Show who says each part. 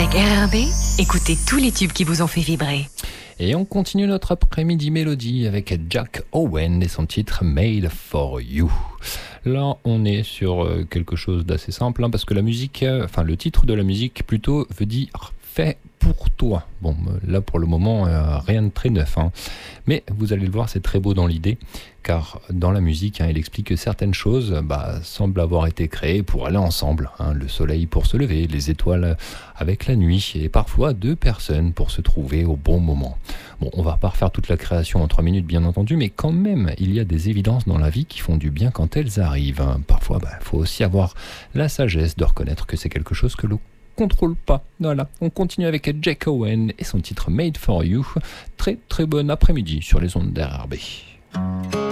Speaker 1: Avec RRB, écoutez tous les tubes qui vous ont fait vibrer.
Speaker 2: Et on continue notre après-midi mélodie avec Jack Owen et son titre Made for You. Là, on est sur quelque chose d'assez simple, parce que la musique, le titre de la musique plutôt veut dire fait pour toi. Bon, là pour le moment, rien de très neuf, mais vous allez le voir, c'est très beau dans l'idée, car dans la musique, il explique que certaines choses semblent avoir été créées pour aller ensemble. Le soleil pour se lever, les étoiles avec la nuit, et parfois deux personnes pour se trouver au bon moment. Bon, on va pas refaire toute la création en 3 minutes, bien entendu, mais quand même, il y a des évidences dans la vie qui font du bien quand elles arrivent. Parfois, faut aussi avoir la sagesse de reconnaître que c'est quelque chose que l'on contrôle pas. Voilà, on continue avec Jack Owen et son titre Made for You. Très très bon après-midi sur les ondes d'RRB.